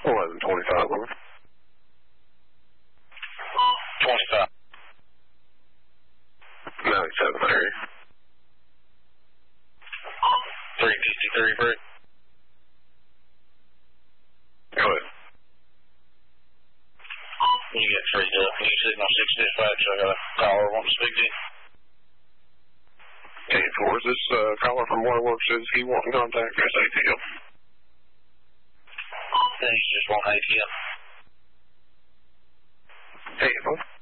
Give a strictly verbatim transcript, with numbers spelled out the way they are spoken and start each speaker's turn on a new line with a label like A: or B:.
A: eleven twenty-five, over.
B: twenty-five.
A: ninety-seven, Larry.
B: three fifty-three, Brick.
A: Go ahead.
B: You get freed up. You signal six dispatch. I got a caller wanting to speak to you.
A: ten four, is this uh, caller from Waterworks? Says he wanting contact S A T M?
B: He's just wanting A T M.
A: ten four.